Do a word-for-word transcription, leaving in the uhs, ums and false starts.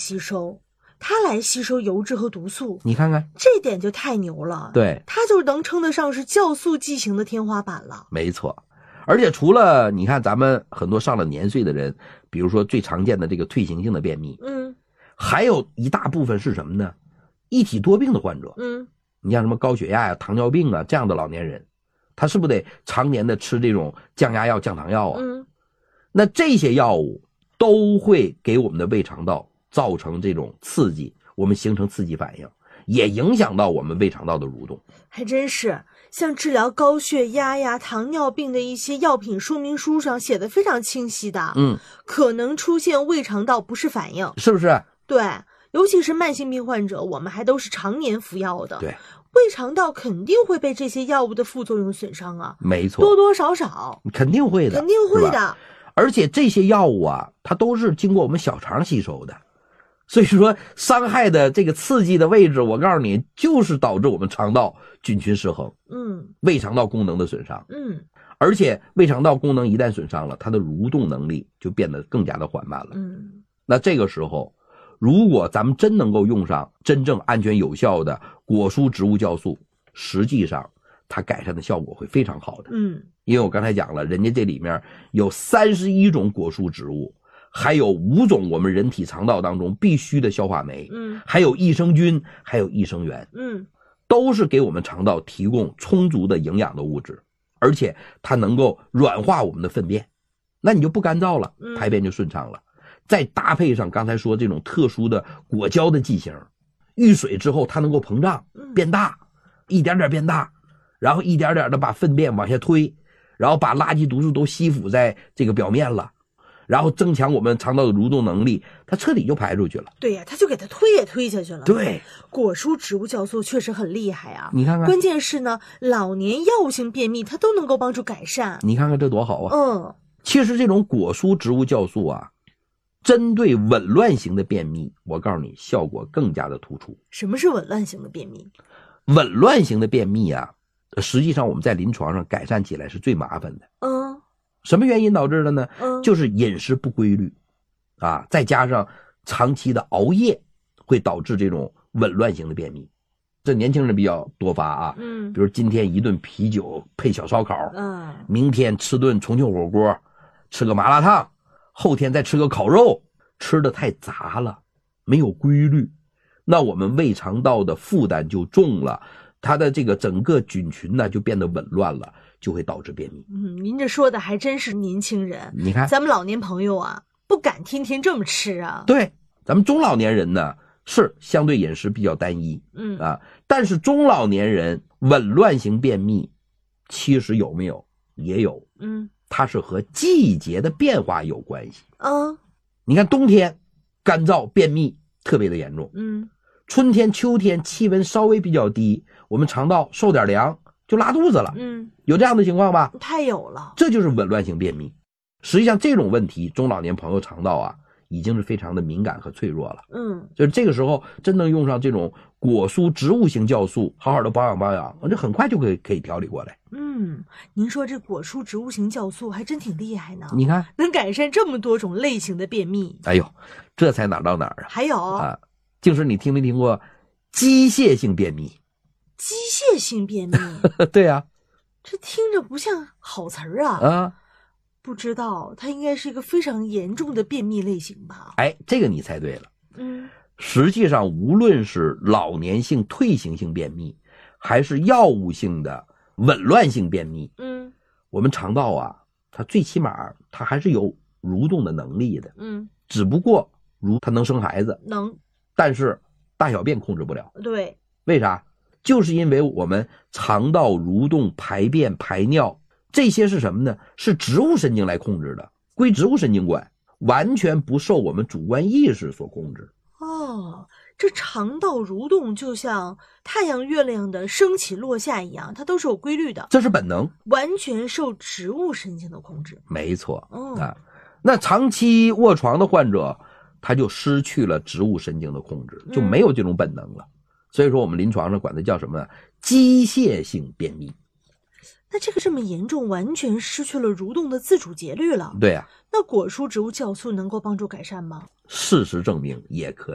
吸收，它来吸收油脂和毒素。 你看看， 这点就太牛了。 对， 它就能称得上是酵素剂型的天花板了。 没错。而且除了你看咱们很多上了年岁的人，比如说最常见的这个退行性的便秘， 嗯， 还有一大部分是什么呢？一体多病的患者。 嗯， 你像什么高血压呀、糖尿病啊这样的老年人，他是不是得常年的吃这种降压药、降糖药啊？ 嗯， 那这些药物都会给我们的胃肠道造成这种刺激，我们形成刺激反应，也影响到我们胃肠道的蠕动。 还真是，像治疗高血压呀、糖尿病的一些药品说明书上写的非常清晰的， 嗯， 可能出现胃肠道不适反应， 是不是？ 对，尤其是慢性病患者，我们还都是常年服药的， 对， 胃肠道肯定会被这些药物的副作用损伤啊， 没错， 多多少少， 肯定会的， 肯定会的。 而且这些药物啊，它都是经过我们小肠吸收的。所以说伤害的这个刺激的位置，我告诉你，就是导致我们肠道菌群失衡， 嗯， 胃肠道功能的损伤， 嗯， 而且胃肠道功能一旦损伤了，它的蠕动能力就变得更加的缓慢了。 嗯， 那这个时候，如果咱们真能够用上真正安全有效的果蔬植物酵素，实际上它改善的效果会非常好的。 嗯， 因为我刚才讲了，人家这里面有三十一种果蔬植物，还有五种我们人体肠道当中必须的消化酶， 嗯， 还有益生菌，还有益生元， 嗯， 都是给我们肠道提供充足的营养的物质，而且它能够软化我们的粪便，那你就不干燥了，排便就顺畅了。再搭配上刚才说这种特殊的果胶的剂型，遇水之后它能够膨胀变大，一点点变大，然后一点点的把粪便往下推，然后把垃圾毒素都吸附在这个表面了，然后增强我们肠道的蠕动能力，它彻底就排出去了。 对呀，它就给它推也推下去了。 对， 果蔬植物酵素确实很厉害啊！ 你看看， 关键是呢，老年药物性便秘它都能够帮助改善。 你看看这多好啊！ 嗯， 其实这种果蔬植物酵素啊，针对紊乱型的便秘，我告诉你，效果更加的突出。 什么是紊乱型的便秘？ 紊乱型的便秘啊，实际上我们在临床上改善起来是最麻烦的。 嗯， 什么原因导致的呢？ 嗯， 就是饮食不规律啊，再加上长期的熬夜，会导致这种紊乱型的便秘。这年轻人比较多发啊， 嗯， 比如今天一顿啤酒配小烧烤， 嗯， 明天吃顿重庆火锅，吃个麻辣烫，后天再吃个烤肉，吃的太杂了，没有规律，那我们胃肠道的负担就重了，它的这个整个菌群呢就变得紊乱了，就会导致便秘。 嗯，您这说的还真是年轻人， 你看咱们老年朋友啊，不敢天天这么吃啊。 对，咱们中老年人呢是相对饮食比较单一， 嗯啊，但是中老年人紊乱型便秘，其实有没有也有， 嗯， 它是和季节的变化有关系。 啊， 你看冬天干燥便秘特别的严重， 嗯， 春天秋天气温稍微比较低，我们肠道受点凉就拉肚子了， 嗯， 有这样的情况吧？ 太有了， 这就是紊乱性便秘。实际上这种问题中老年朋友肠道啊已经是非常的敏感和脆弱了， 嗯， 就是这个时候真能用上这种果蔬植物型酵素，好好的保养保养，这很快就可以可以调理过来。 嗯，您说这果蔬植物型酵素还真挺厉害呢， 你看能改善这么多种类型的便秘。 哎呦，这才哪儿到哪儿啊？ 还有啊，就是你听没听过机械性便秘？ 机械性便秘， 对啊， 这听着不像好词儿啊。 啊， 不知道它应该是一个非常严重的便秘类型吧？ 哎，这个你猜对了。 嗯， 实际上无论是老年性退行性便秘，还是药物性的紊乱性便秘， 嗯， 我们肠道啊，它最起码它还是有蠕动的能力的， 嗯， 只不过如它能生孩子， 能， 但是大小便控制不了。 对， 为啥？就是因为我们肠道蠕动、排便、排尿这些是什么呢？是植物神经来控制的，归植物神经管，完全不受我们主观意识所控制。 哦，这肠道蠕动就像太阳、月亮的升起落下一样，它都是有规律的， 这是本能， 完全受植物神经的控制。 没错。 哦， 啊，那长期卧床的患者，他就失去了植物神经的控制，就没有这种本能了。所以说我们临床上管它叫什么呢？机械性便秘。 那这个这么严重，完全失去了蠕动的自主节律了。 对啊， 那果蔬植物酵素能够帮助改善吗？ 事实证明也可以。